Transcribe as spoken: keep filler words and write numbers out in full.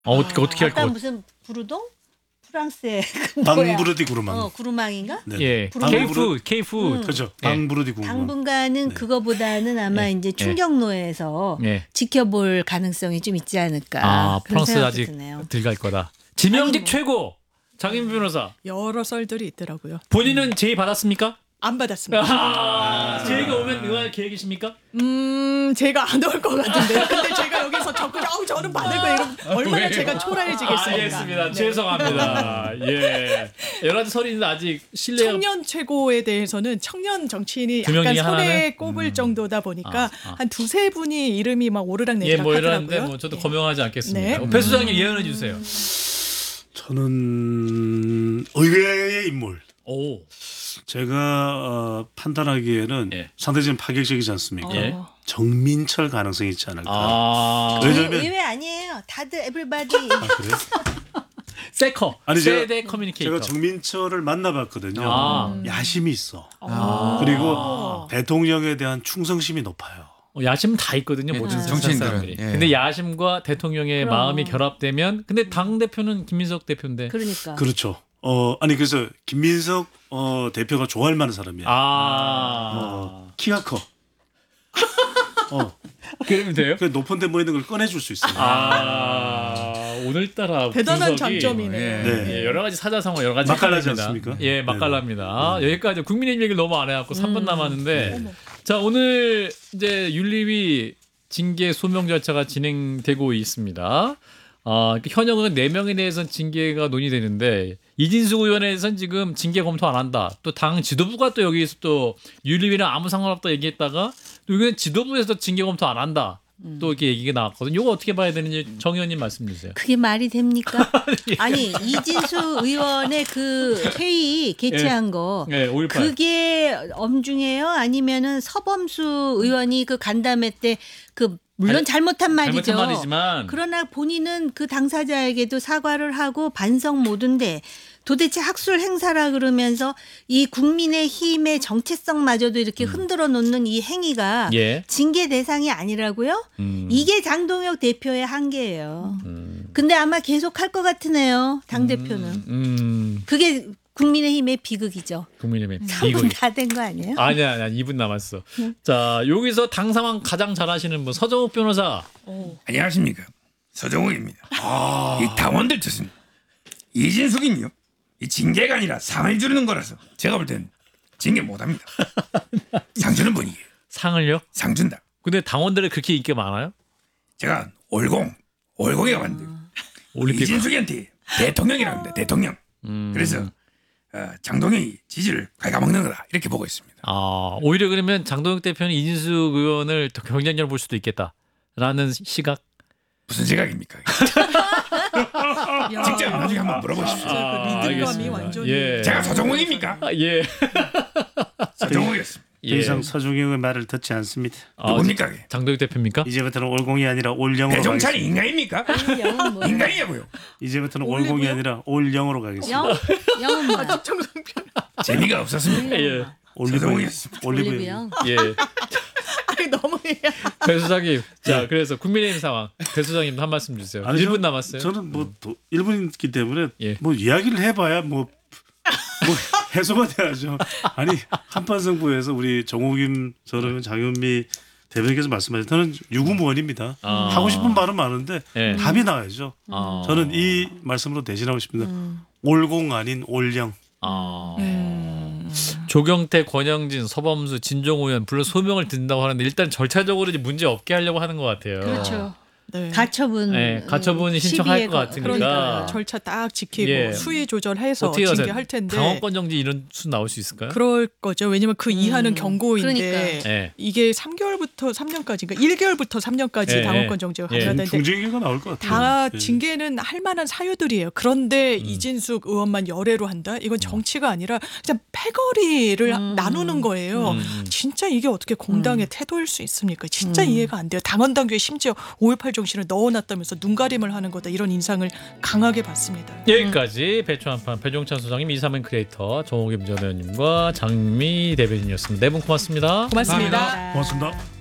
어, 어떻게 어떻게 할 아까 것? 무슨 부르동? 프랑스의 방부르디 구르망. 어, 구루망인가? 네. 예, 부르망? 케이프 케이프. 음. 그렇죠. 예. 방부르디 구르망. 당분간은 네. 그거보다는 아마 예. 이제 충격로에서 예. 지켜볼 가능성이 좀 있지 않을까. 아, 그런 프랑스 생각도 아직 드네요. 들어갈 거다. 지명직 아니, 뭐. 최고. 장인비 변호사. 여러 썰들이 있더라고요. 본인은 제의 받았습니까? 안 받았습니다. 아, 제의가 오면 응할 계획이십니까? 음, 제가 안 올 것 같은데. 근데 제가 여기서 적극, 아우 저는 받을 거예요. 이러면 얼마나 왜요? 제가 초라해지겠습니까? 알겠습니다. 네. 죄송합니다. 예. 여러 가지 설인데 아직 신뢰가 청년 최고에 대해서는 청년 정치인이 두 명이 약간 손에 하나는? 꼽을 음. 정도다 보니까 아, 아. 한 두세 분이 이름이 막 예, 오르락내리락 뭐 하더라고요. 이러는데 뭐 저도 네. 거명하지 않겠습니다. 네. 어, 배 수장님 예언해 주세요. 저는 의외의 인물. 오. 제가 어, 판단하기에는 예. 상대적인 파격적이지 않습니까? 예. 어. 정민철 가능성이 있지 않을까. 아. 왜- 의- 왜냐면- 의외 아니에요. 다들 에브리바디. 아, 그래요? 세커. 아니, 제가- 세대 커뮤니케이터. 제가 정민철을 만나봤거든요. 아. 야심이 있어. 아. 그리고 대통령에 대한 충성심이 높아요. 어, 야심 다 있거든요. 예, 모든 세상 정치인들은, 사람들이. 예. 근데 야심과 대통령의 그럼. 마음이 결합되면 근데 당 대표는 김민석 대표인데. 그러니까. 그렇죠. 어 아니 그래서 김민석 어, 대표가 좋아할 만한 사람이야. 아. 어, 키가 커. 어, 그러면 돼요? 그 높은 데 모이는 걸 꺼내줄 수 있어요. 아. 오늘따라 대단한 분석이 장점이네요. 예. 네. 예, 여러 가지 사자성어 여러 가지 맛깔나지 헷갈립니다. 않습니까? 예, 맛깔납니다. 네. 여기까지 국민의힘 얘기를 너무 안 해갖고 삼 분 남았는데 어머. 자 오늘 이제 윤리위 징계 소명 절차가 진행되고 있습니다. 아, 현역은 네 명에 대해서는 징계가 논의되는데 이진숙 의원에 대해서는 지금 징계 검토 안 한다. 또 당 지도부가 또 여기서 또 윤리위랑 아무 상관없다 얘기했다가 또 여기는 지도부에서 징계 검토 안 한다. 또 이렇게 얘기가 나왔거든요. 이거 어떻게 봐야 되는지 정 의원님 말씀 주세요. 그게 말이 됩니까? 아니 이진수 의원의 그 회의 개최한 거 예, 오일팔. 그게 엄중해요? 아니면은 서범수 의원이 그 간담회 때 그 물론 아니, 잘못한 말이죠. 잘못한 말이지만 그러나 본인은 그 당사자에게도 사과를 하고 반성 모두인데 도대체 학술 행사라 그러면서 이 국민의힘의 정체성마저도 이렇게 흔들어 놓는 이 행위가 예. 징계 대상이 아니라고요? 음. 이게 장동혁 대표의 한계예요. 음. 근데 아마 계속 할 것 같으네요. 당 대표는. 음. 그게 국민의힘의 비극이죠. 국민의힘 삼 분 다 된 거 아니에요? 아니야, 아니야. 이 분 남았어. 자, 여기서 당 상황 가장 잘 아시는 분 서정욱 변호사. 안녕하십니까 서정욱입니다. 이 당원들 뜻은 이진숙이요. 이 징계가 아니라 상을 주는 거라서 제가 볼 때는 징계 못합니다. 상 주는 분이에요. 상을요? 상 준다. 근데 당원들이 그렇게 인기가 많아요? 제가 올공 올공이가 만든 올림픽. 이진숙이한테 대통령이라고 합니다. 대통령. 음. 그래서 어, 장동영이 지지를 갉아먹는 거다 이렇게 보고 있습니다. 아, 오히려 그러면 장동혁 대표는 이진숙 의원을 더 경쟁력을 볼 수도 있겠다라는 시각. 무슨 생각입니까? 야, 직접 나중에 한번 물어보십시오. 진짜 그 아, 리듬감이 알겠습니다. 완전히. 예. 제가 서정욱입니까? 아, 예. 서정욱이었습니다. 더 이상 서중영의 말을 듣지 않습니다. 아, 누굽니까? 그게? 장동혁 대표입니까? 이제부터는 올공이 아니라 올영으로 배종찬이 가겠습니다. 인간입니까? 영은 뭐예요? 인간이냐고요. 이제부터는 올리브요? 올공이 아니라 올영으로 가겠습니다. 영? 영은 뭐야? 재미가 없었습니다. 예. 올리브 서정욱이었습니다. 올리브 올리브영. 예. 아니 너무 배 수장님. 자, 그래서 국민의힘 상황. 배 수장님도 한 말씀 주세요. 아니, 일 분 저- 남았어요. 저는 뭐 일 분이기 때문에 예. 뭐 이야기를 해봐야 뭐, 뭐 해소가 돼야죠. 아니 한판 승부에서 우리 정호김 저는 장현미 대변인께서 말씀하신 저는 유구무원입니다. 아. 하고 싶은 말은 많은데 예. 답이 나와야죠. 아. 저는 이 말씀으로 대신하고 싶습니다. 올공 아닌 올영. 아. 음. 조경태, 권영진, 서범수, 진종호 의원 물론 소명을 듣는다고 하는데 일단 절차적으로 이제 문제 없게 하려고 하는 것 같아요. 그렇죠. 네. 가처분. 네, 가처분이 신청할 것 같으니까. 그러니까 절차 딱 지키고 예. 수위 조절해서 어떻게 하세요? 징계할 텐데 당원권 정지 이런 수 나올 수 있을까요? 그럴 거죠. 왜냐면 그 이하는 경고인데 그러니까. 예. 이게 삼 개월부터 삼 년까지 그러니까 일 개월부터 삼 년까지 예, 당원권 예. 정지가 예. 가능하다는데 중징계가 나올 것 같아요. 다 예. 징계는 할 만한 사유들이에요. 그런데 이진숙 의원만 열애로 한다? 이건 정치가 아니라 그냥 패거리를 음. 나누는 거예요. 음. 진짜 이게 어떻게 공당의 태도일 수 있습니까? 진짜 음. 이해가 안 돼요. 당헌당규에 심지어 오일팔 정신을 넣어놨다면서 눈가림을 하는 거다. 이런 인상을 강하게 받습니다. 여기까지 배추 한판 배종찬 소장님, 이삼행 크리에이터 정호김 전 의원님과 장미 대변인이었습니다. 네 분 고맙습니다. 고맙습니다. 감사합니다. 고맙습니다.